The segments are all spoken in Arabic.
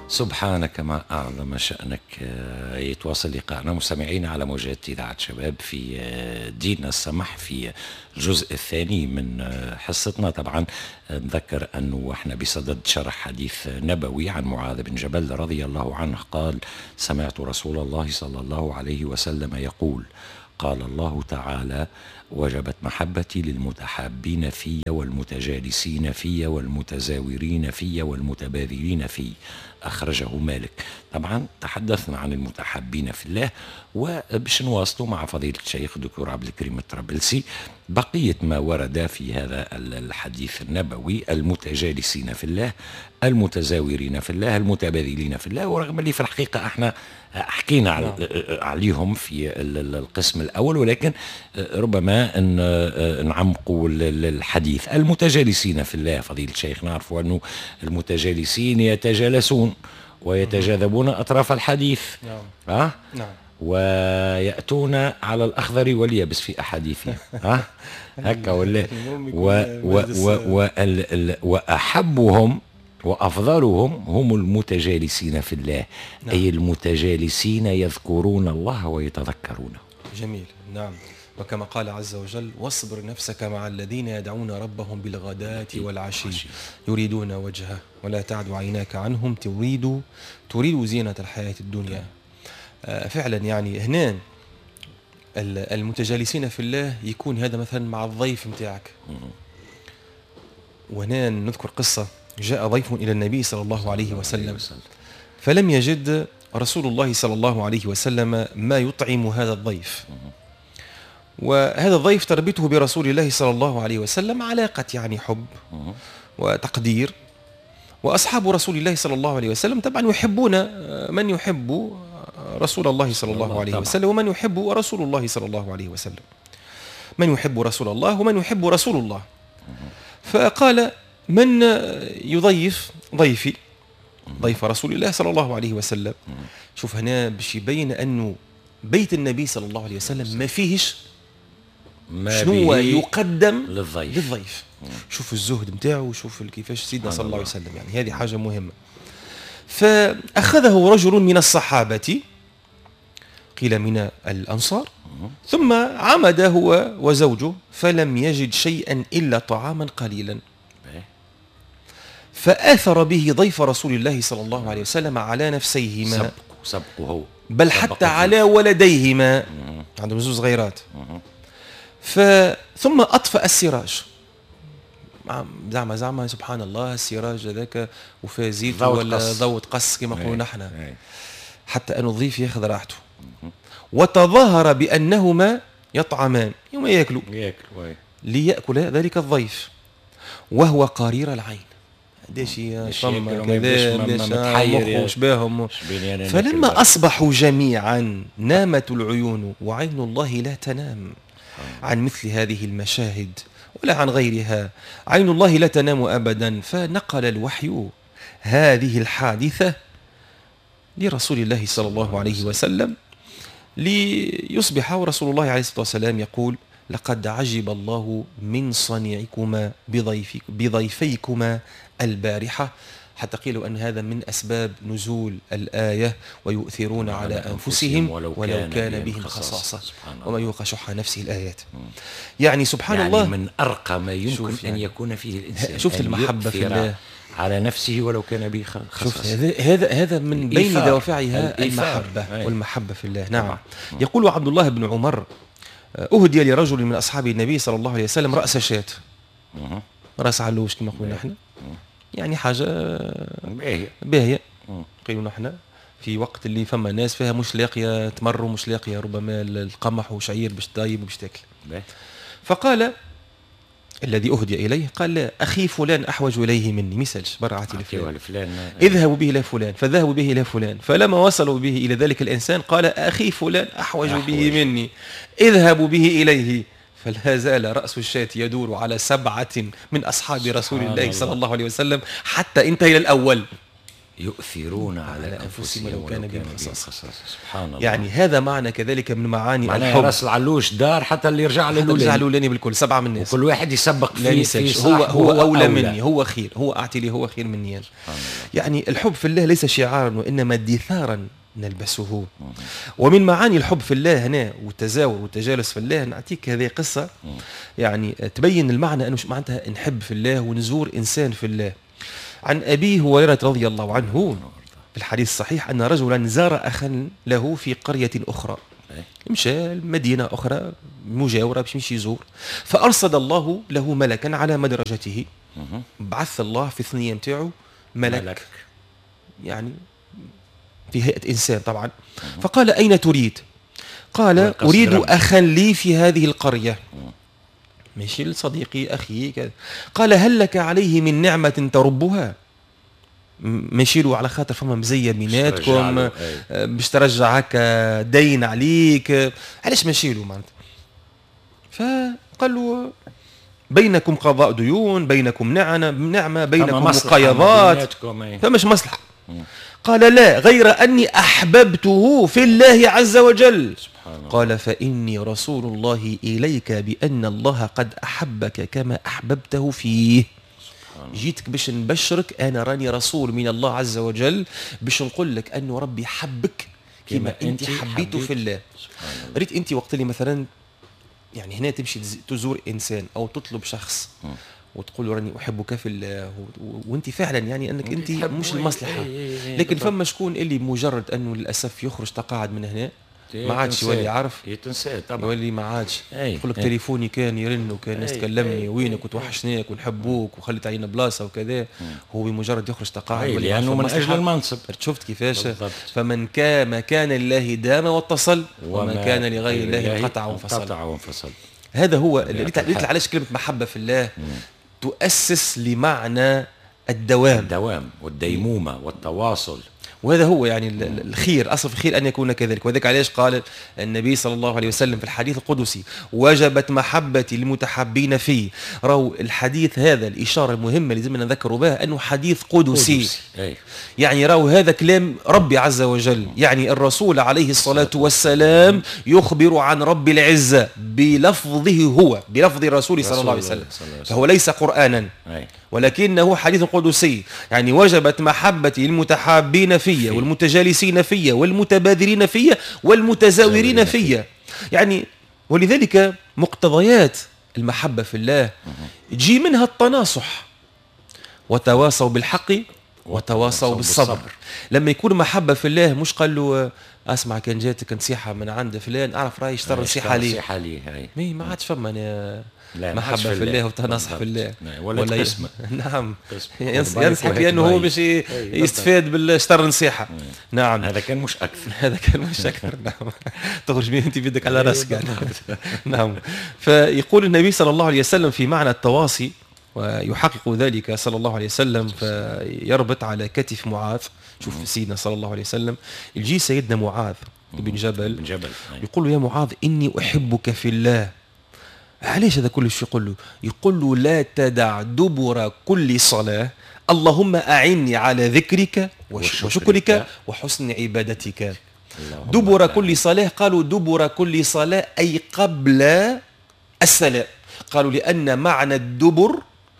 سبحانك ما أعظم شأنك. يتواصل لقاءنا مستمعين على موجات إذاعة شباب في ديننا السمح في الجزء الثاني من حصتنا. طبعا نذكر أنه احنا بصدد شرح حديث نبوي عن معاذ بن جبل رضي الله عنه قال: سمعت رسول الله صلى الله عليه وسلم يقول: قال الله تعالى: وجبت محبتي للمتحابين في والمتجالسين في والمتزاورين في والمتباذلين في. أخرجه مالك. طبعا تحدثنا عن المتحابين في الله، وباش نواصلوا مع فضيلة الشيخ دكتور عبد الكريم الطرابلسي بقية ما ورد في هذا الحديث النبوي: المتجالسين في الله، المتزاورين في الله، المتباذلين في الله. ورغم اللي في الحقيقة احنا حكينا عليهم في القسم الأول، ولكن ربما نعمقوا الحديث. المتجالسين في الله فضيلة الشيخ نعرف أنه المتجالسين يتجالسون ويتجاذبون أطراف الحديث. نعم. ويأتون على الأخضر واليابس في أحاديثهم. هكا ولا وأحبهم وأفضلهم هم المتجالسين في الله. نعم. أي المتجالسين يذكرون الله ويتذكرونه. جميل. نعم. وكما قال عز وجل: واصبر نفسك مع الذين يدعون ربهم بالغداة والعشي يريدون وجهه ولا تعد عيناك عنهم تريد زينة الحياة الدنيا. فعلا يعني هنا المتجالسين في الله يكون هذا مثلا مع الضيف متاعك. وهنا نذكر قصة: جاء ضيف إلى النبي صلى الله عليه وسلم فلم يجد رسول الله صلى الله عليه وسلم ما يطعم هذا الضيف. وهذا الضيف تربطه برسول الله صلى الله عليه وسلم علاقة يعني حب وتقدير. وأصحاب رسول الله صلى الله عليه وسلم طبعا يحبون من يحب رسول الله صلى الله عليه وسلم، ومن يحب رسول الله صلى الله عليه وسلم. من يحب رسول الله ومن يحب رسول الله. فقال: من يضيف ضيفي ضيف رسول الله صلى الله عليه وسلم. شوف هنا باش يبين أنه بيت النبي صلى الله عليه وسلم ما فيهش شنو يقدم للضيف. شوف الزهد متاعه وشوف كيفاش سيدنا صلى الله عليه وسلم، يعني هذه حاجة مهمة. فأخذه رجل من الصحابة، قيل من الأنصار، ثم عمد هو وزوجه فلم يجد شيئا إلا طعاما قليلا، فآثر به ضيف رسول الله صلى الله عليه وسلم على نفسيهما، سبقه بل حتى على ولديهما، عندهم زوج صغيرات. ثم أطفأ السراج، زعما سبحان الله السراج هذاك وفيه زيت ولا ضوء قص كما نقولوا نحن، حتى أن الضيف ياخذ راحته. وتظاهر بأنهما يطعمان، يوم يأكلوا ليأكل ذلك الضيف وهو قرير العين. فلما أصبحوا جميعا نامت العيون وعين الله لا تنام عن مثل هذه المشاهد ولا عن غيرها، عين الله لا تنام أبدا. فنقل الوحي هذه الحادثة لرسول الله صلى الله عليه وسلم ليصبح رسول الله عليه الصلاة والسلام يقول: لقد عجب الله من صنيعكما بضيفيكما البارحة، حتى قيلوا أن هذا من أسباب نزول الآية: ويؤثرون على أنفسهم ولو كان بهم خصاصة وما يوق شح نفسه الآيات. يعني سبحان الله من أرقى ما يمكن أن يكون فيه الإنسان. شفت المحبة في الله على نفسه ولو كان به خصاصة. هذا من بين دوافعها المحبة والمحبة في الله. نعم. يقول عبد الله بن عمر: أهدي لرجل من أصحاب النبي صلى الله عليه وسلم رأس شاة، رأس علوش كما قلنا نحن، يعني حاجة باهية قيلوا نحن في وقت اللي فما ناس فيها مش لاقية تمر ومش لاقية ربما القمح وشعير باش تطيب وباش تاكل. فقال الذي أهدي إليه: قال: لا، أخي فلان أحوج إليه مني، مثلش برعتي لفلان، اذهبوا به إلى فلان. فذهبوا به إلى فلان، فلما وصلوا به إلى ذلك الإنسان قال: أخي فلان أحوج به مني، اذهبوا به إليه. فلا زال رأس الشاة يدور على 7 من أصحاب رسول الله صلى الله عليه وسلم حتى انتهى إلى الأول. يؤثرون على أنفسهم ولو كان بهم خصاصة. سبحان الله. يعني هذا معنى كذلك من معاني الحب. راس العلوش دار حتى اللي يرجع للأولاني بالكل 7 من الناس، وكل واحد يسبق في هو أولى مني، هو خير، هو أعطي لي، هو خير مني. يعني الحب في الله ليس شعارا وإنما دثارا نلبسه. ومن معاني الحب في الله هنا والتزاور والتجالس في الله، نعطيك هذه قصة يعني تبين المعنى أنه معناتها نحب في الله ونزور إنسان في الله. عن أبي هريرة رضي الله عنه في الحديث الصحيح أن رجلا زار أخا له في قرية أخرى، مشى مدينة أخرى مجاورة باش يمشي يزور، فأرسل الله له ملكا على مدرجته. بعث الله في الثنية متاعه ملك يعني في هيئة إنسان طبعا. فقال أين تريد؟ قال أريد أخا لي في هذه القرية. ماشي لصديقي أخي كذا. قال هل لك عليه من نعمة تربها؟ ماشي له على خاطر فما مزية بيناتكم باش ترجع هكا دين عليك، علاش ماشي له معناتها؟ فقال له بينكم قضاء ديون، بينكم نعمة، بينكم مقايضات، فمش مصلحة. قال لا، غير أني أحببته في الله عز وجل. قال فإني رسول الله إليك بأن الله قد أحبك كما أحببته فيه. جيتك باش نبشرك، أنا راني رسول من الله عز وجل باش نقول لك أنه ربي حبك كما أنت حبيته في الله. ريت أنت وقت اللي مثلا يعني هنا تمشي تزور إنسان أو تطلب شخص وتقول له راني أحبك في الله وانت فعلا يعني أنك انت مش المصلحة، لكن فما شكون اللي مجرد أنه للأسف يخرج تقاعد من هنا ما عادش يولي يعرف، يتنسى طبعا، يولي ما عادش يقول لك تليفوني كان يرن وكان الناس تكلمني وينك وتوحشناك ونحبوك وخليت علينا بلاصه وكذا. هو بمجرد يخرج تقاعد لانه من اجل المنصب. شفت كيفاش؟ فمن ما كان لله دام واتصل، وما كان لغير الله انقطع وانفصل. هذا هو اللي علاش كلمه محبه في الله تؤسس لمعنى الدوام والديمومه والتواصل. وهذا هو يعني الخير، أصل في الخير أن يكون كذلك. وذلك علاش قال النبي صلى الله عليه وسلم في الحديث القدسي وجبت محبتي للمتحبين فيه. راهو الحديث هذا الإشارة المهمة اللي لازمنا نذكروا بها أنه حديث قدسي. يعني راهو هذا كلام ربي عز وجل، يعني الرسول عليه الصلاة والسلام يخبر عن رب العزة بلفظه هو، بلفظ الرسول صلى الله عليه وسلم، فهو ليس قرآنا ولكنه حديث قدسي. يعني وجبت محبتي للمتحابين فيا والمتجالسين فيا والمتبادرين فيا والمتزاورين فيا. يعني ولذلك مقتضيات المحبة في الله تجي منها التناصح، وتواصوا بالحق وتواصوا بالصبر. لما يكون محبة في الله مش قال له اسمع كان جاتك نصيحة من عند فلان اعرف راي اشترى نصيحة لي، ما عادش فما أنا محبة في الله وتناصح في الله ولا قسمة. نعم ينصح بأنه هو باش يستفاد بالاشترى نصيحة. نعم هذا كان مش أكثر. هذا كان مش أكثر. نعم تخرج بيه أنت بيدك على رأسك يعني. نعم. فيقول النبي صلى الله عليه وسلم في معنى التواصي، ويحقق ذلك صلى الله عليه وسلم، فيربط على كتف معاذ. شوف سيدنا صلى الله عليه وسلم يجي سيدنا معاذ بن جبل يقول له يا معاذ إني أحبك في الله. علاش هذا كل شيء يقول له لا تدع دبر كل صلاة اللهم أعني على ذكرك وشكرك وحسن عبادتك. دبر كل صلاة، قالوا دبر كل صلاة أي قبل السلام. قالوا لأن معنى الدبر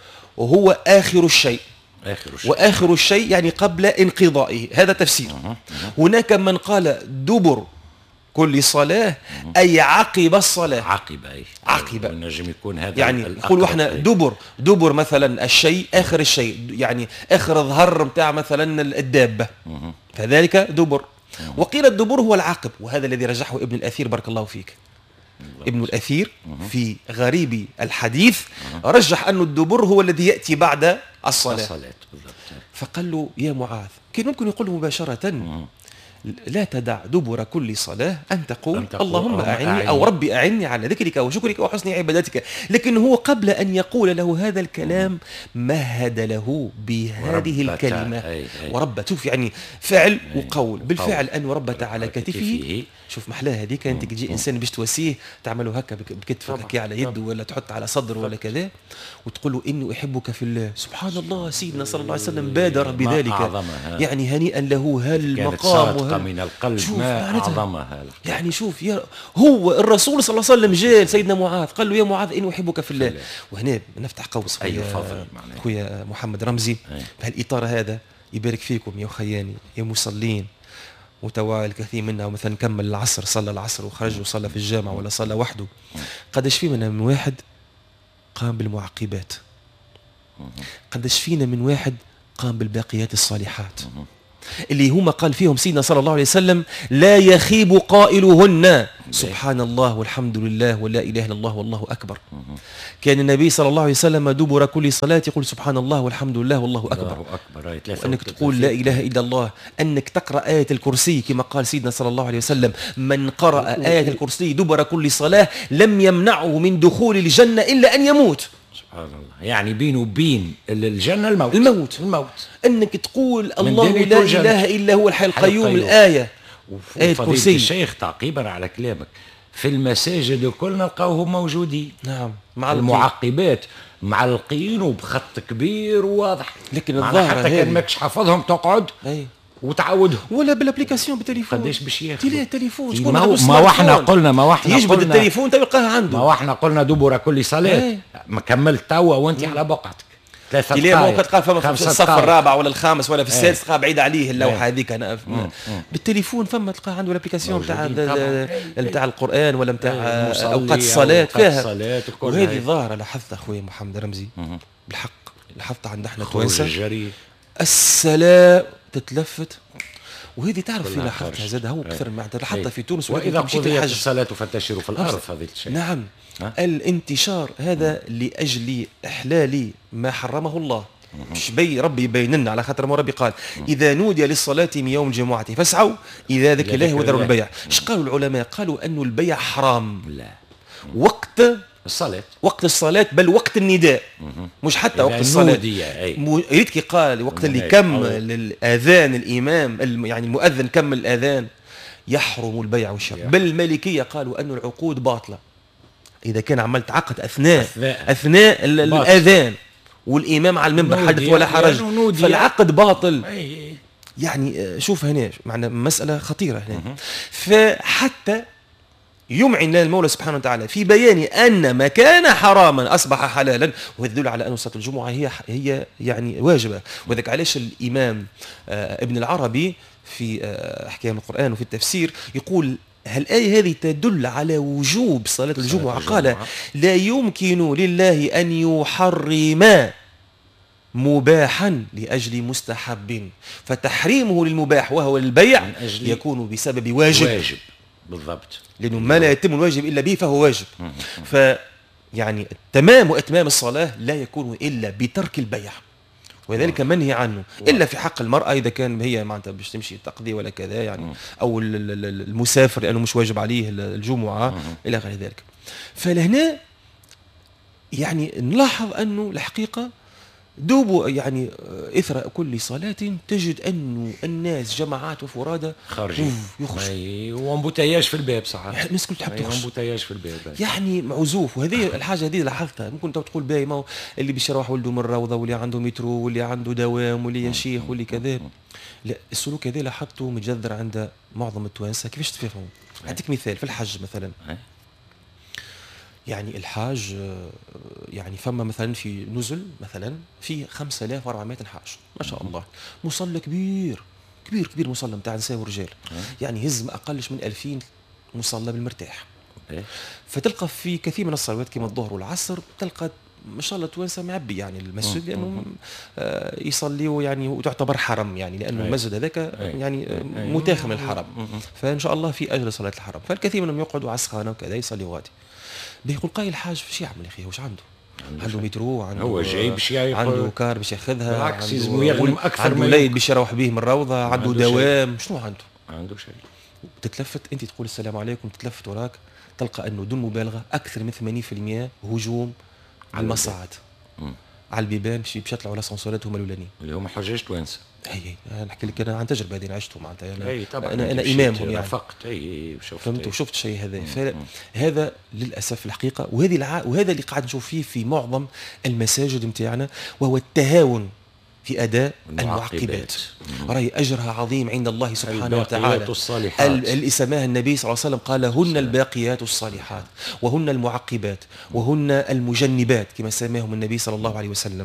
هو آخر الشيء، وآخر الشيء يعني قبل انقضائه، هذا تفسير. هناك من قال دبر كل صلاة أي عقب الصلاة. عقب نجم يكون هذا يعني نقولوا احنا دبر مثلا الشيء آخر الشيء، يعني آخر الظهر متاع مثلا الدابة، فذلك دبر. وقيل الدبر هو العقب، وهذا الذي رجحه ابن الأثير بارك الله فيك. ابن الأثير في غريب الحديث رجح أن الدبر هو الذي يأتي بعد الصلاة. فقال له يا معاذ، كان ممكن يقول له مباشرة لا تدع دبر كل صلاة أن تقول أن تقول اللهم اللهم أعني أو ربي أعني على ذكرك وشكرك وحسن عبادتك. لكن هو قبل أن يقول له هذا الكلام مهد له بهذه الكلمة وربت. شوف يعني فعل وقول. بالفعل أن وربت على كتفه. شوف محلاها هذيك، أنت تجي إنسان باش تواسيه تعمله هكا بكتفك هكا على يده ولا تحط على صدر ولا كذا وتقول له إني أحبك في الله. سبحان الله، سيدنا صلى الله عليه وسلم بادر بذلك، يعني هنيئا له هالمقام من القلب ما أعظمها. يعني شوف هو الرسول صلى الله عليه وسلم جاء سيدنا معاذ قال له يا معاذ إني أحبك في الله. وهنا نفتح قوس خويا محمد رمزي بهالإطار هذا، يبارك فيكم يا خياني يا مصلين. وتوا الكثير منا مثلا كمل العصر، صلى العصر وخرج وصلى في الجامع ولا صلى وحده. قداش في منا من واحد قام بالمعقبات، قداش فينا من واحد قام بالباقيات الصالحات اللي هما قال فيهم سيدنا صلى الله عليه وسلم لا يخيب قائلهن سبحان الله والحمد لله ولا إله إلا الله والله أكبر. كان النبي صلى الله عليه وسلم دبر كل صلاة يقول سبحان الله والحمد لله والله أكبر. وأنك تقول لا إله إلا الله، أنك تقرأ آية الكرسي كما قال سيدنا صلى الله عليه وسلم من قرأ آية الكرسي دبر كل صلاة لم يمنعه من دخول الجنة إلا أن يموت. سبحان الله، يعني بينه وبين الجنة الموت. أنك تقول الله لا إله إلا هو الحي القيوم. الآية آية الكرسي. الشيخ تعقيبا على كلامك في المساجد الكل نلقاوهم موجودين. نعم، مع المعقبات معلقين وبخط كبير وواضح. لكن الظاهر حتى كان ماكش حافظهم تقعد وتعودهم ولا بالابليكاسيون بالتليفون. قداش باش ياخذ تليفون؟ شكون ما احنا قلنا يجبد التليفون تلقاه عنده. ما احنا قلنا دبر كل صلاة. ما كملت توا وانت على بقعتك 3 دقائق. ما وقت قال فما في الصف الرابع ولا الخامس ولا في السادس تلقاه بعيد عليه اللوحه هذيك. انا بالتليفون فما تلقاه عنده الابليكاسيون نتاع القران ولا نتاع اوقات الصلاه فيها. وهذه ظاهره لاحظتها اخويا محمد رمزي بالحق، لاحظتها عند احنا توانسه السلام تتلفت. وهذه تعرف في لاحظتها زاد هو اكثر ما لاحظتها في تونس. واذا قضيت الصلاه فانتشروا في الارض هذا الشيء. نعم، الانتشار هذا لاجل احلال ما حرمه الله. مش ربي يبين لنا على خاطر ما ربي قال اذا نودي للصلاه من يوم الجمعه فاسعوا الى ذكر الله وذروا البيع. ايش قالوا العلماء؟ قالوا انه البيع حرام لا وقت الصلاة، بل وقت النداء، مش حتى وقت الصلاة. يريدك قال وقت اللي كمل الأذان الإمام يعني المؤذن كمل الأذان يحرم البيع والشراء. بل المالكية قالوا أن العقود باطلة إذا كان عملت عقد أثناء الأذان والإمام على المنبر حدث ولا حرج فالعقد باطل. يعني شوف هنا معنا مسألة خطيرة هنا. فحتى يمعن لنا المولى سبحانه وتعالى في بيان أن ما كان حراما أصبح حلالا، وهذا يدل على أن صلاة الجمعة هي يعني واجبة. وذلك علاش الإمام ابن العربي في أحكام القرآن وفي التفسير يقول الآية هذه تدل على وجوب صلاة الجمعة. قال لا يمكن لله أن يحرم مباحا لأجل مستحب، فتحريمه للمباح وهو البيع يكون بسبب واجب. بالضبط، لأنه ما لا يتم الواجب إلا به فهو واجب. فيعني تمام وإتمام الصلاة لا يكون إلا بترك البيع، وذلك منهي عنه إلا في حق المرأة إذا كان هي معناتها باش تمشي تقضي ولا كذا يعني، أو المسافر لأنه مش واجب عليه الجمعة إلى غير ذلك. فلهنا يعني نلاحظ أنه الحقيقة دوبوا يعني إثر كل صلاة تجد أنه الناس جماعات وفرادى خارجين وامبوتياج في الباب. صح، الناس كل تحب تخرج امبوتياج في الباب يعني معزوف. وهذه الحاجة هذه لاحظتها. ممكن تقول باهي ما اللي باش يروح ولده من الروضة واللي عنده مترو واللي عنده دوام واللي يا شيخ واللي كذا. لا، السلوك هذا لاحظته متجذر عند معظم التوانسة. كيفاش تفهموا؟ أعطيك مثال في الحج مثلا. يعني الحاج يعني فما مثلا في نزل مثلا في 5400 حاج ما شاء الله، مصلى كبير مصلى نتاع نساء ورجال، يعني هز ما اقلش من 2000 مصلى بالمرتاح. فتلقى في كثير من الصلوات كما الظهر والعصر تلقى ما شاء الله توانسه معبي يعني المسجد، لانه يصليوا يعني وتعتبر حرم يعني، لانه المسجد هذاك يعني متاخم من الحرم، فان شاء الله في اجل صلاه الحرم. فالكثير منهم يقعدوا على السخانه وكذا يصليوا غادي. بيقول قاي الحاج فاش يعمل يا اخي؟ واش عنده مترو، هو جاي باش عنده كار باش ياخذها، بالعكس لازم يخدم اكثر عنده ليل باش يروح به من الروضه، عنده دوام، شنو عنده؟ ما عنده شيء. تتلفت انت تقول السلام عليكم، تتلفت وراك تلقى انه دون مبالغه اكثر من 80% هجوم على المصاعد، على البيبان باش يطلعوا لاسانسورات هما الاولانيين اللي هما حجاج توانسه. اي نحكي لك انا عن تجربه هذه عشته معناتها اي طبعا انا امامهم يعني رافقت وشفت فهمت وشفت الشيء هذا. فهذا للاسف الحقيقه، وهذا اللي قاعد نشوف فيه في معظم المساجد نتاعنا، وهو التهاون في اداء المعقبات. راي اجرها عظيم عند الله سبحانه وتعالى. اللي سماها النبي صلى الله عليه وسلم قال هن الباقيات الصالحات وهن المعقبات وهن المجنبات كما سماهم النبي صلى الله عليه وسلم.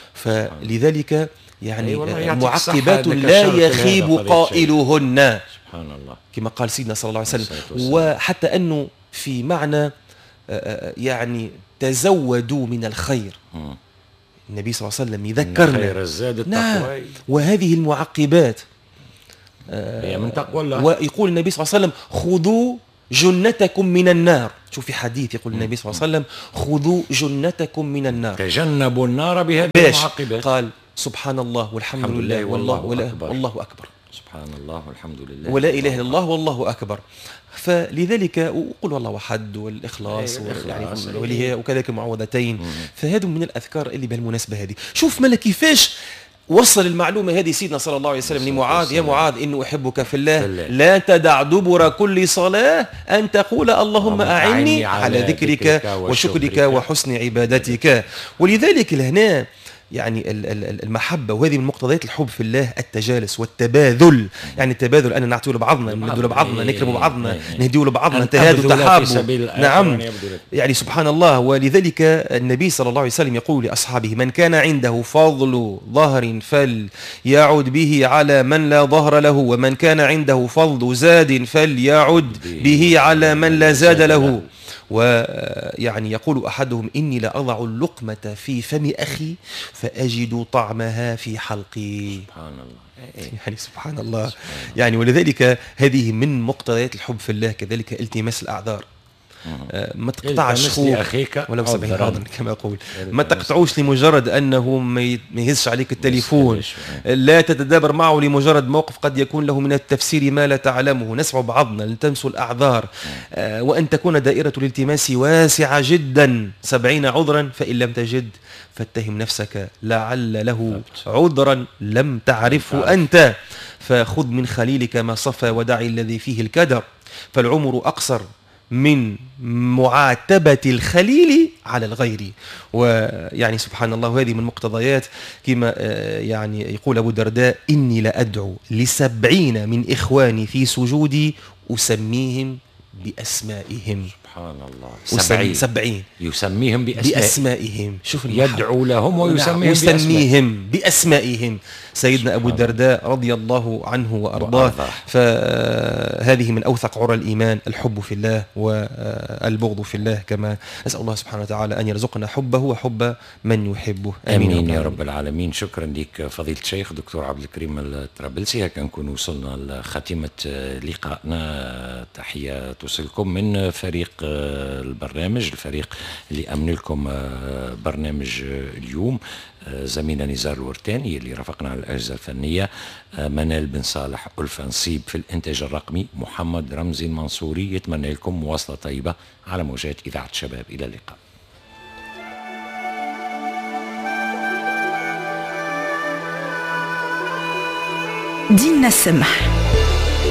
فلذلك يعني معقبات لا يخيب قائلهن، سبحان الله، كما قال سيدنا صلى الله عليه وسلم. وحتى أنه في معنى يعني تزودوا من الخير، النبي صلى الله عليه وسلم يذكرنا خير الزاد التقوى، وهذه المعقبات هي من تقوى الله. ويقول النبي صلى الله عليه وسلم خذوا جنتكم من النار. شوف في حديث يقول النبي صلى الله عليه وسلم خذوا جنتكم من النار، تجنبوا النار بهذه المعقبات. قال سبحان الله والحمد لله والله أكبر، سبحان الله والحمد لله ولا إله إلا الله والله أكبر. فلذلك وقل والله أحد والإخلاص وكذلك المعوذتين. فهذا من الأذكار اللي بهالمناسبة هذه. شوف ملا كيفاش وصل المعلومة هذه سيدنا صلى الله عليه وسلم لمعاذ: يا معاذ إنه أحبك في الله، لا تدع دبر كل صلاة أن تقول اللهم أعني على ذكرك وشكرك وحسن عبادتك. ولذلك لهنا يعني المحبة، وهذه من مقتضيات الحب في الله التجالس والتباذل. يعني التباذل أن نعطيه لبعضنا، ندوا لبعضنا، نكرم بعضنا، نهديه لبعضنا، تهادوا تحابوا. نعم يعني سبحان الله. ولذلك النبي صلى الله عليه وسلم يقول لأصحابه: من كان عنده فضل ظهر فليعد به على من لا ظهر له، ومن كان عنده فضل زاد فليعد به على من لا زاد له. ويعني يقول أحدهم: إني لأضع اللقمة في فم أخي فأجد طعمها في حلقي. سبحان الله. يعني سبحان الله. يعني ولذلك هذه من مقتضيات الحب في الله. كذلك التماس الأعذار، ما تقطعش اخيك ولو 70 حاضر كما اقول، ما تقطعوش لمجرد انه ما يهزش عليك التليفون، لا تتدابر معه لمجرد موقف قد يكون له من التفسير ما لا تعلمه. نسمع بعضنا، نلتمس الاعذار، وان تكون دائره الالتماس واسعه جدا. 70 عذرا، فان لم تجد فاتهم نفسك لعل له عذرا لم تعرفه انت. فخذ من خليلك ما صفى ودعي الذي فيه الكدر، فالعمر اقصر من معاتبة الخليل على الغير. ويعني سبحان الله، هذه من مقتضيات كما يعني يقول أبو الدرداء: إني لأدعو ل70 من إخواني في سجودي أسميهم بأسمائهم. سبحان الله. 70 يسميهم بأسمائهم. شوف يدعو لهم ويسميهم بأسمائهم. سيدنا أبو الدرداء رضي الله عنه وأرضاه. فهذه من أوثق عرى الإيمان، الحب في الله والبغض في الله. كما أسأل الله سبحانه وتعالى أن يرزقنا حبه وحب من يحبه. آمين يا رب العالمين. شكرا لك فضيلة الشيخ دكتور عبد الكريم الطرابلسي. هكا نكون وصلنا لخاتمة لقائنا. تحية توصلكم من فريق البرنامج، الفريق اللي أمن لكم برنامج اليوم. زميلنا نزار الورتاني اللي رافقنا على الأجهزة الفنية، منال بن صالح ألفا نصيب في الإنتاج الرقمي، محمد رمزي المنصوري. يتمنى لكم مواصلة طيبة على موجات إذاعة شباب. إلى اللقاء. ديننا السمح.